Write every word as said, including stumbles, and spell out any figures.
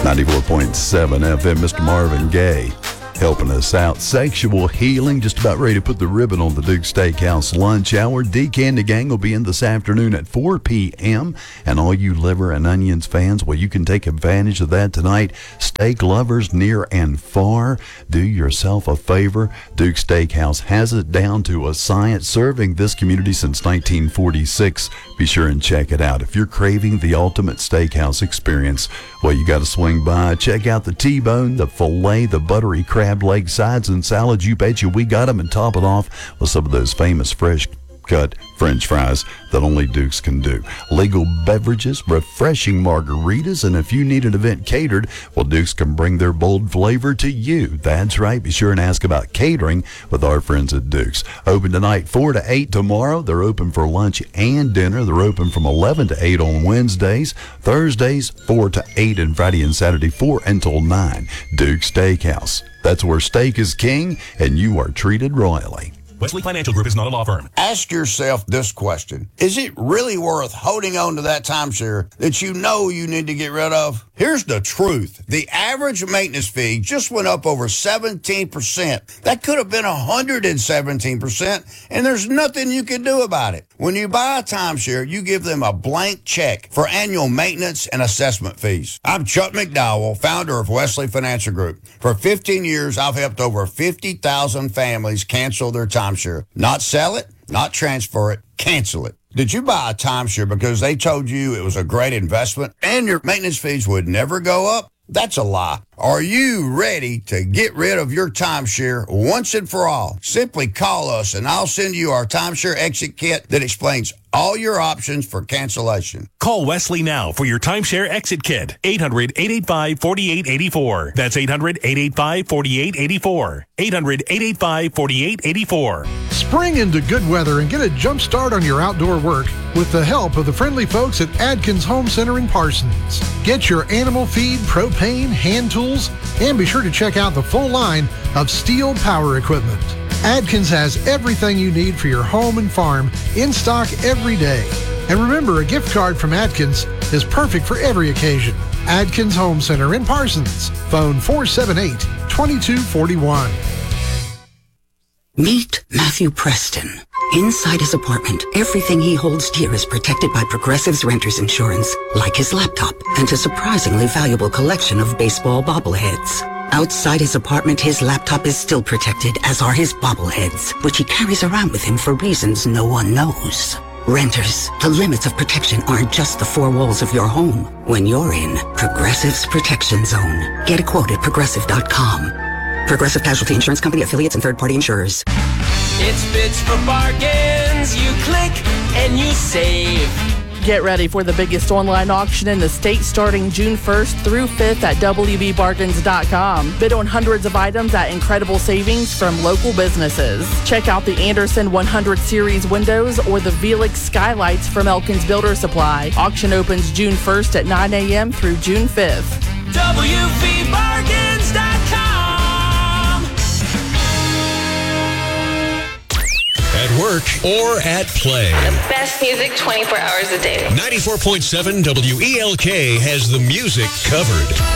ninety-four point seven F M, Mister Marvin Gaye helping us out. Sexual Healing, just about ready to put the ribbon on the Duke Steakhouse lunch hour. D Candy Gang will be in this afternoon at four p.m. And all you liver and onions fans, well, you can take advantage of that tonight. Steak lovers near and far, do yourself a favor. Duke Steakhouse has it down to a science, serving this community since nineteen forty-six. Be sure and check it out. If you're craving the ultimate steakhouse experience, well, you got to swing by. Check out the T-bone, the filet, the buttery crab leg sides and salads. You bet you we got them, and top it off with some of those famous fresh cut French fries that only Dukes can do. Legal beverages, refreshing margaritas, and if you need an event catered, well, Dukes can bring their bold flavor to you. That's right. Be sure and ask about catering with our friends at Dukes. Open tonight four to eight tomorrow. They're open for lunch and dinner. They're open from eleven to eight on Wednesdays, Thursdays four to eight, and Friday and Saturday four until nine. Duke Steakhouse. That's where steak is king, and you are treated royally. Wesley Financial Group is not a law firm. Ask yourself this question. Is it really worth holding on to that timeshare that you know you need to get rid of? Here's the truth. The average maintenance fee just went up over seventeen percent. That could have been one hundred seventeen percent, and there's nothing you can do about it. When you buy a timeshare, you give them a blank check for annual maintenance and assessment fees. I'm Chuck McDowell, founder of Wesley Financial Group. For fifteen years, I've helped over fifty thousand families cancel their timeshare. Not sell it, not transfer it, cancel it. Did you buy a timeshare because they told you it was a great investment and your maintenance fees would never go up? That's a lie. Are you ready to get rid of your timeshare once and for all? Simply call us and I'll send you our timeshare exit kit that explains all your options for cancellation. Call Wesley now for your timeshare exit kit. eight hundred, eight eight five, four eight eight four. That's eight hundred, eight eight five, four eight eight four. eight hundred, eight eight five, four eight eight four. Spring into good weather and get a jump start on your outdoor work with the help of the friendly folks at Adkins Home Center in Parsons. Get your animal feed, propane, hand tools, and be sure to check out the full line of steel power equipment. Adkins has everything you need for your home and farm in stock every day. And remember, a gift card from Adkins is perfect for every occasion. Adkins Home Center in Parsons. Phone four seven eight, two two four one. Meet Matthew Preston. Inside his apartment, everything he holds dear is protected by Progressive's Renter's Insurance, like his laptop and a surprisingly valuable collection of baseball bobbleheads. Outside his apartment, his laptop is still protected, as are his bobbleheads, which he carries around with him for reasons no one knows. Renters, the limits of protection aren't just the four walls of your home. When you're in Progressive's Protection Zone, get a quote at progressive dot com. Progressive Casualty Insurance Company, affiliates, and third-party insurers. It's Bits for Bargains. You click and you save. Get ready for the biggest online auction in the state starting June first through fifth at w b bargains dot com. Bid on hundreds of items at incredible savings from local businesses. Check out the Anderson one hundred series windows or the Velix skylights from Elkins Builder Supply. Auction opens June first at nine a.m. through June fifth. w b bargains dot com. At work or at play. The best music twenty-four hours a day. ninety-four point seven W E L K has the music covered.